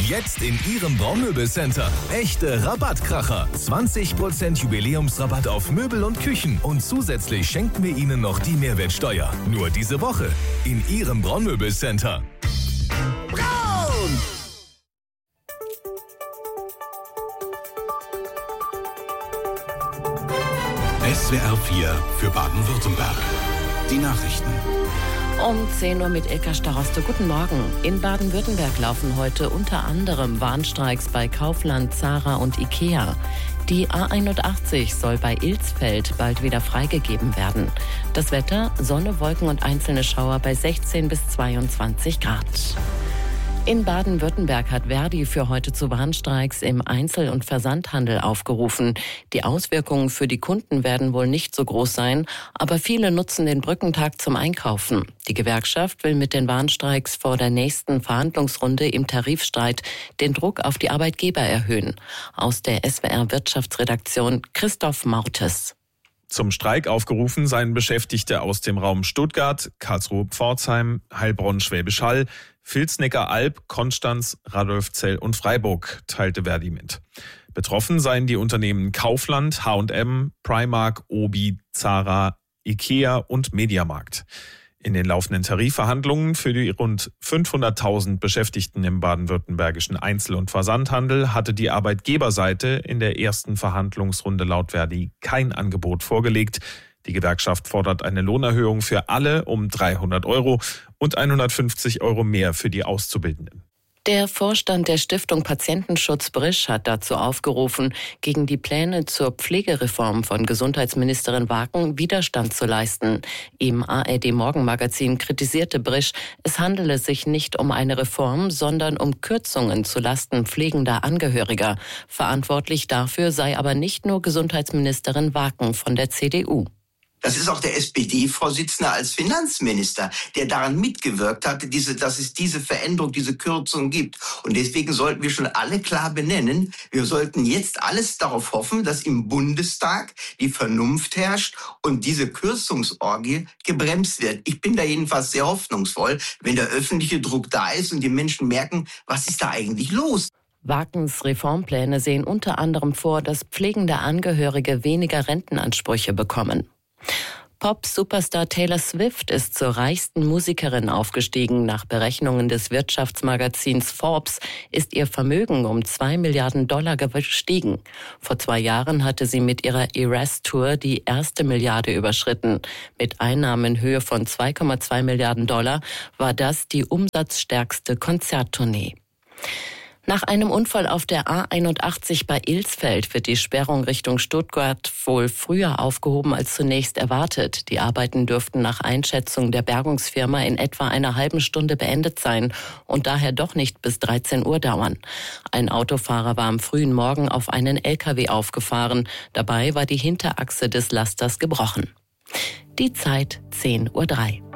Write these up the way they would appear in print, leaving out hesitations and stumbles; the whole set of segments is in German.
Jetzt in Ihrem Braunmöbelcenter. Echte Rabattkracher. 20% Jubiläumsrabatt auf Möbel und Küchen. Und zusätzlich schenken wir Ihnen noch die Mehrwertsteuer. Nur diese Woche in Ihrem Braunmöbelcenter. Braun! SWR 4 für Baden-Württemberg. Die Nachrichten. Um 10 Uhr mit Ilka Staroste. Guten Morgen. In Baden-Württemberg laufen heute unter anderem Warnstreiks bei Kaufland, Zara und Ikea. Die A81 soll bei Ilsfeld bald wieder freigegeben werden. Das Wetter: Sonne, Wolken und einzelne Schauer bei 16 bis 22 Grad. In Baden-Württemberg hat Verdi für heute zu Warnstreiks im Einzel- und Versandhandel aufgerufen. Die Auswirkungen für die Kunden werden wohl nicht so groß sein, aber viele nutzen den Brückentag zum Einkaufen. Die Gewerkschaft will mit den Warnstreiks vor der nächsten Verhandlungsrunde im Tarifstreit den Druck auf die Arbeitgeber erhöhen. Aus der SWR-Wirtschaftsredaktion Christoph Mautes. Zum Streik aufgerufen seien Beschäftigte aus dem Raum Stuttgart, Karlsruhe-Pforzheim, Heilbronn-Schwäbisch Hall, Vilsnecker-Alb, Konstanz, Radolfzell und Freiburg, teilte Verdi mit. Betroffen seien die Unternehmen Kaufland, H&M, Primark, Obi, Zara, Ikea und Mediamarkt. In den laufenden Tarifverhandlungen für die rund 500.000 Beschäftigten im baden-württembergischen Einzel- und Versandhandel hatte die Arbeitgeberseite in der ersten Verhandlungsrunde laut Verdi kein Angebot vorgelegt. Die Gewerkschaft fordert eine Lohnerhöhung für alle um 300 € und 150 € mehr für die Auszubildenden. Der Vorstand der Stiftung Patientenschutz Brisch hat dazu aufgerufen, gegen die Pläne zur Pflegereform von Gesundheitsministerin Waken Widerstand zu leisten. Im ARD-Morgenmagazin kritisierte Brisch, es handele sich nicht um eine Reform, sondern um Kürzungen zulasten pflegender Angehöriger. Verantwortlich dafür sei aber nicht nur Gesundheitsministerin Waken von der CDU. Das ist auch der SPD-Vorsitzende als Finanzminister, der daran mitgewirkt hat, dass es diese Veränderung, diese Kürzung gibt. Und deswegen sollten wir schon alle klar benennen, wir sollten jetzt alles darauf hoffen, dass im Bundestag die Vernunft herrscht und diese Kürzungsorgie gebremst wird. Ich bin da jedenfalls sehr hoffnungsvoll, wenn der öffentliche Druck da ist und die Menschen merken, was ist da eigentlich los? Wakens Reformpläne sehen unter anderem vor, dass pflegende Angehörige weniger Rentenansprüche bekommen. Pop-Superstar Taylor Swift ist zur reichsten Musikerin aufgestiegen. Nach Berechnungen des Wirtschaftsmagazins Forbes ist ihr Vermögen um $2 Milliarden gestiegen. Vor 2 Jahren hatte sie mit ihrer Eras-Tour die erste Milliarde überschritten. Mit Einnahmen in Höhe von $2,2 Milliarden war das die umsatzstärkste Konzerttournee. Nach einem Unfall auf der A81 bei Ilsfeld wird die Sperrung Richtung Stuttgart wohl früher aufgehoben als zunächst erwartet. Die Arbeiten dürften nach Einschätzung der Bergungsfirma in etwa einer halben Stunde beendet sein und daher doch nicht bis 13 Uhr dauern. Ein Autofahrer war am frühen Morgen auf einen LKW aufgefahren. Dabei war die Hinterachse des Lasters gebrochen. Die Zeit 10:03 Uhr.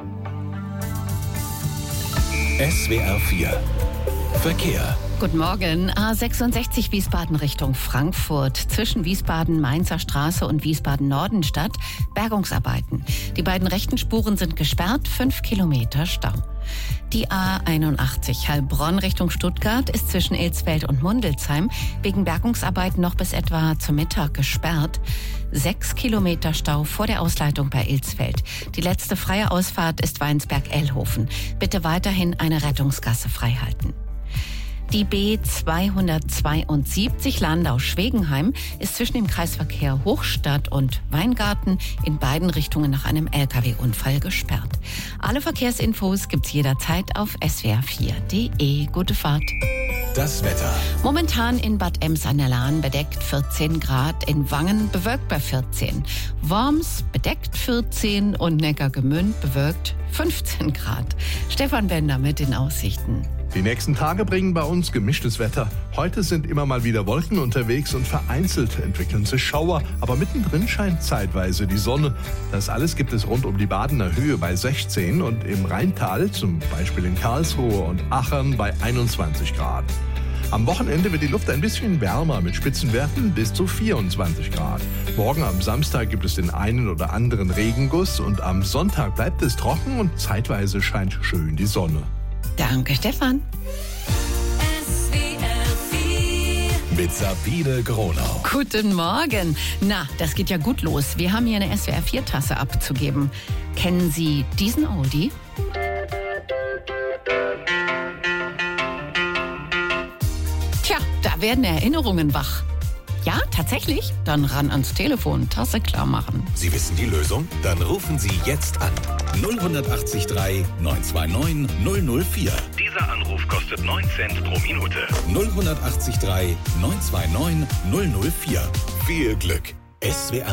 SWR 4 Verkehr. Guten Morgen. A66 Wiesbaden Richtung Frankfurt. Zwischen Wiesbaden-Mainzer Straße und Wiesbaden-Nordenstadt Bergungsarbeiten. Die beiden rechten Spuren sind gesperrt, 5 Kilometer Stau. Die A81 Heilbronn Richtung Stuttgart ist zwischen Ilsfeld und Mundelsheim wegen Bergungsarbeiten noch bis etwa zum Mittag gesperrt. 6 Kilometer Stau vor der Ausleitung bei Ilsfeld. Die letzte freie Ausfahrt ist Weinsberg-Ellhofen. Bitte weiterhin eine Rettungsgasse freihalten. Die B272 Landau-Schwegenheim ist zwischen dem Kreisverkehr Hochstadt und Weingarten in beiden Richtungen nach einem Lkw-Unfall gesperrt. Alle Verkehrsinfos gibt's jederzeit auf swr4.de. Gute Fahrt. Das Wetter. Momentan in Bad Ems an der Lahn bedeckt 14 Grad, in Wangen bewölkt bei 14. Worms bedeckt 14 und Neckargemünd bewölkt 15 Grad. Stefan Bender mit den Aussichten. Die nächsten Tage bringen bei uns gemischtes Wetter. Heute sind immer mal wieder Wolken unterwegs und vereinzelt entwickeln sich Schauer, aber mittendrin scheint zeitweise die Sonne. Das alles gibt es rund um die Badener Höhe bei 16 und im Rheintal, zum Beispiel in Karlsruhe und Achern, bei 21 Grad. Am Wochenende wird die Luft ein bisschen wärmer mit Spitzenwerten bis zu 24 Grad. Morgen am Samstag gibt es den einen oder anderen Regenguss und am Sonntag bleibt es trocken und zeitweise scheint schön die Sonne. Danke, Stefan. SWR mit Sabine Gronau. Guten Morgen. Na, das geht ja gut los. Wir haben hier eine SWR4-Tasse abzugeben. Kennen Sie diesen Oldie? Tja, da werden Erinnerungen wach. Ja, tatsächlich? Dann ran ans Telefon, Tasse klar machen. Sie wissen die Lösung? Dann rufen Sie jetzt an. 0183 929 004. Dieser Anruf kostet 9 Cent pro Minute. 0183 929 004. Viel Glück. SWR